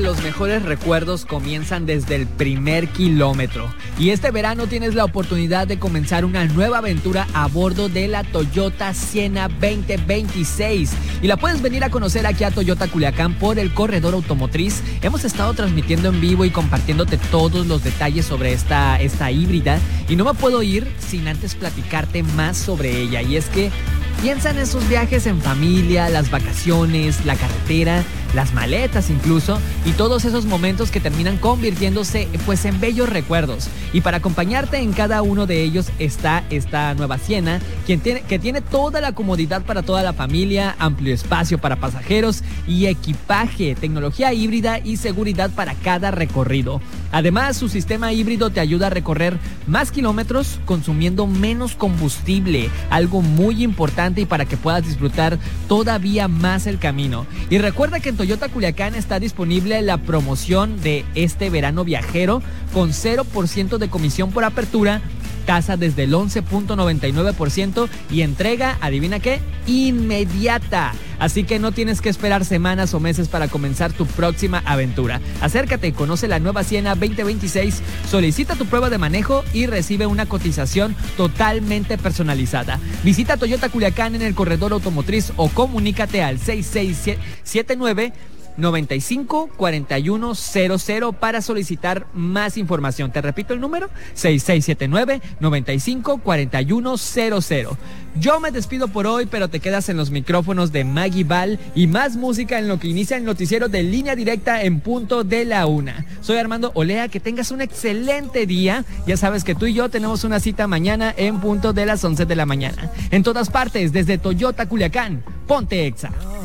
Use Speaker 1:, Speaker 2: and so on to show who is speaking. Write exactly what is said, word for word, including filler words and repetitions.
Speaker 1: los mejores recuerdos comienzan desde el primer kilómetro. Y este verano tienes la oportunidad de comenzar una nueva aventura a bordo de la Toyota Siena veinte veintiséis. Y la puedes venir a conocer aquí a Toyota Culiacán por el corredor automotriz. Hemos estado transmitiendo en vivo y compartiéndote todos los detalles sobre esta, esta híbrida. Y no me puedo ir sin antes platicarte más sobre ella. Y es que piensa en esos viajes en familia, las vacaciones, la carretera, las maletas incluso, y todos esos momentos que terminan convirtiéndose pues en bellos recuerdos. Y para acompañarte en cada uno de ellos está esta nueva Siena, quien tiene, que tiene toda la comodidad para toda la familia, amplio espacio para pasajeros y equipaje, tecnología híbrida y seguridad para cada recorrido. Además, su sistema híbrido te ayuda a recorrer más kilómetros consumiendo menos combustible, algo muy importante y para que puedas disfrutar todavía más el camino. Y recuerda que en Toyota Culiacán está disponible la promoción de este verano viajero con cero por ciento de comisión por apertura, tasa desde el once punto noventa y nueve por ciento y entrega, adivina qué, inmediata. Así que no tienes que esperar semanas o meses para comenzar tu próxima aventura. Acércate, conoce la nueva Siena veinte veintiséis, solicita tu prueba de manejo y recibe una cotización totalmente personalizada. Visita Toyota Culiacán en el corredor automotriz o comunícate al seis seis siete nueve noventa y cinco cuarenta y uno cero cero para solicitar más información. Te repito el número, seis seis siete nueve noventa y cinco cuarenta y uno cero cero. Yo me despido por hoy, pero te quedas en los micrófonos de Maggie Ball y más música en lo que inicia el noticiero de Línea Directa en punto de la una. Soy Armando Olea, que tengas un excelente día. Ya sabes que tú y yo tenemos una cita mañana en punto de las once de la mañana. En todas partes, desde Toyota Culiacán, ponte Exa.